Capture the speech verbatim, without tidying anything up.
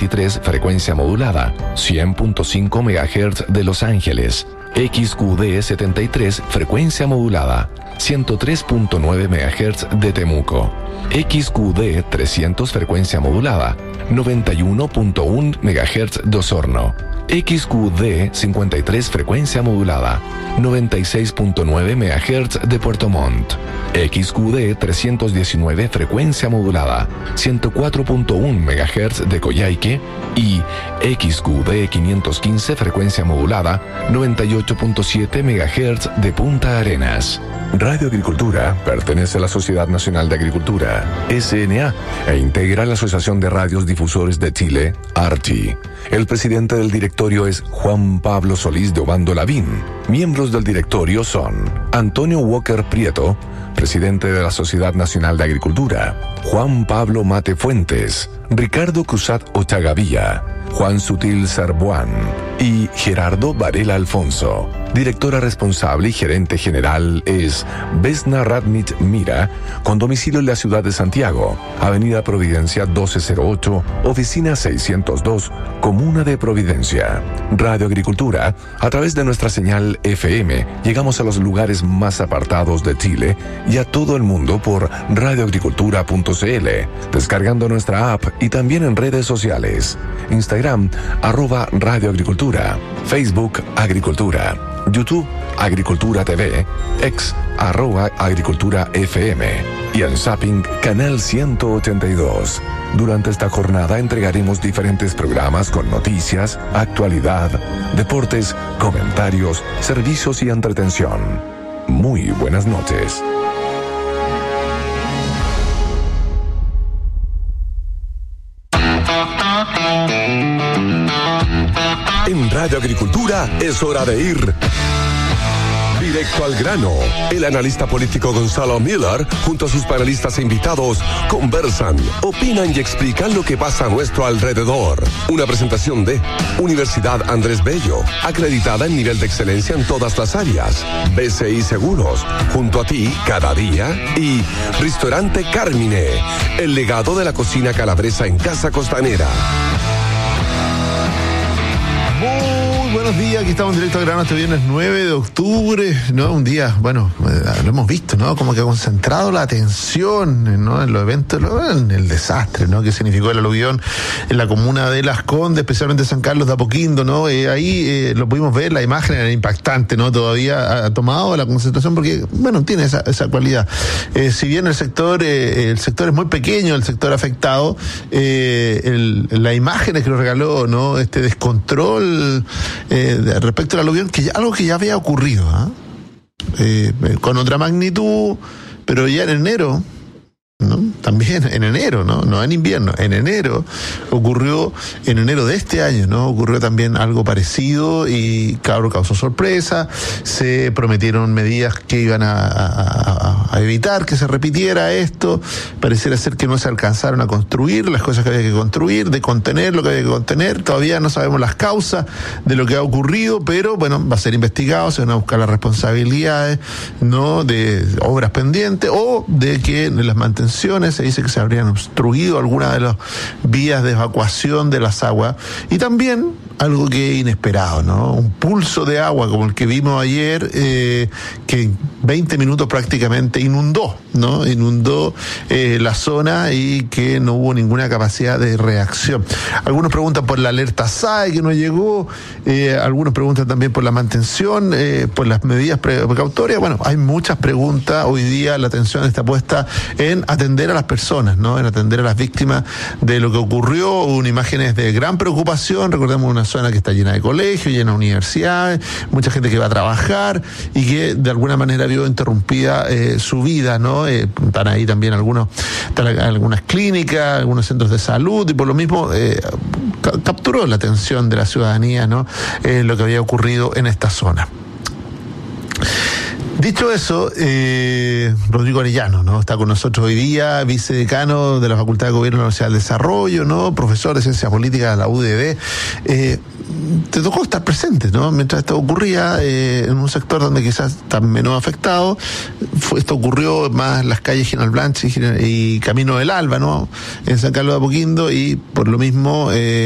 veintitrés, frecuencia modulada, cien punto cinco megahertz de Los Ángeles, X Q D setenta y tres, frecuencia modulada, ciento tres punto nueve megahertz de Temuco, X Q D trescientos, frecuencia modulada, noventa y uno punto uno megahertz de Osorno, X Q D cincuenta y tres, frecuencia modulada, noventa y seis punto nueve megahertz de Puerto Montt, X Q D trescientos diecinueve, frecuencia modulada, ciento cuatro punto uno megahertz de Coyhaique y X Q D quinientos quince, frecuencia modulada, noventa y ocho punto siete megahertz de Punta Arenas. Radio Agricultura pertenece a la Sociedad Nacional de Agricultura, S N A, e integra la Asociación de Radios Difusores de Chile, A R T I. El presidente del directorio es Juan Pablo Solís de Obando Lavín. Miembros del directorio son Antonio Walker Prieto, presidente de la Sociedad Nacional de Agricultura, Juan Pablo Mate Fuentes, Ricardo Cruzat Ochagavía, Juan Sutil Sarbuán y Gerardo Varela Alfonso. Directora responsable y gerente general es Vesna Radnich Mira, con domicilio en la ciudad de Santiago, Avenida Providencia doce cero ocho, Oficina seiscientos dos, Comuna de Providencia. Radio Agricultura, a través de nuestra señal F M, llegamos a los lugares más apartados de Chile y a todo el mundo por radioagricultura punto c l, descargando nuestra app y también en redes sociales. Instagram, arroba Radio Agricultura, Facebook Agricultura, YouTube Agricultura T V, X arroba Agricultura F M y en Zapping Canal ciento ochenta y dos. Durante esta jornada entregaremos diferentes programas con noticias, actualidad, deportes, comentarios, servicios y entretención. Muy buenas noches. En Radio Agricultura es hora de ir directo al grano. El analista político Gonzalo Miller, junto a sus panelistas e invitados, conversan, opinan y explican lo que pasa a nuestro alrededor. Una presentación de Universidad Andrés Bello, acreditada en nivel de excelencia en todas las áreas. B C I Seguros, junto a ti cada día. Y Restaurante Carmine, el legado de la cocina calabresa en Casa Costanera. Buenos días, aquí estamos en directo al grano este viernes nueve de octubre, ¿no? Un día, bueno, lo hemos visto, ¿no? Como que ha concentrado la atención, ¿no? En los eventos, en el desastre, ¿no? Que significó el aluvión en la comuna de Las Condes, especialmente San Carlos de Apoquindo, ¿no? Eh, ahí eh, lo pudimos ver, la imagen era impactante, ¿no? Todavía ha tomado la concentración porque, bueno, tiene esa, esa cualidad. Eh, si bien el sector, eh, el sector es muy pequeño, el sector afectado, eh, el, las imágenes que nos regaló, ¿no? Este descontrol Eh, respecto al aluvión, que ya, algo que ya había ocurrido, ¿eh? Eh, con otra magnitud, pero ya en enero, ¿no? También en enero, ¿no? No en invierno, en enero ocurrió, en enero de este año, ¿no? Ocurrió también algo parecido y claro, causó sorpresa. Se prometieron medidas que iban a, a, a evitar que se repitiera esto. Pareciera ser que no se alcanzaron a construir las cosas que había que construir, de contener lo que había que contener. Todavía no sabemos las causas de lo que ha ocurrido, pero bueno, va a ser investigado, se van a buscar las responsabilidades, ¿no? De obras pendientes o de que las mantenciones, se dice que se habrían obstruido algunas de las vías de evacuación de las aguas, y también algo que es inesperado, ¿no? Un pulso de agua como el que vimos ayer, eh, que en veinte minutos prácticamente inundó, ¿no? Inundó eh, la zona y que no hubo ninguna capacidad de reacción. Algunos preguntan por la alerta S A E que no llegó, eh, algunos preguntan también por la mantención, eh, por las medidas precautorias. Bueno, hay muchas preguntas. Hoy día la atención está puesta en atender a las personas, ¿no? En atender a las víctimas de lo que ocurrió. Hubo imágenes de gran preocupación. Recordemos una zona que está llena de colegios, llena de universidades, mucha gente que va a trabajar y que de alguna manera vio interrumpida eh, su vida, ¿no? Eh, están ahí también algunos, están algunas clínicas, algunos centros de salud, y por lo mismo eh, ca- capturó la atención de la ciudadanía, ¿no? Eh, lo que había ocurrido en esta zona. Dicho eso, eh, Rodrigo Arellano, ¿no? Está con nosotros hoy día, vicedecano de la Facultad de Gobierno de la Universidad del Desarrollo, ¿no? Profesor de Ciencias Políticas de la U D B. Eh, te tocó estar presente, ¿no? Mientras esto ocurría, eh, en un sector donde quizás está menos afectado. Fue, esto ocurrió más en las calles General Blanche y, y Camino del Alba, ¿no? En San Carlos de Apoquindo, y por lo mismo... Eh,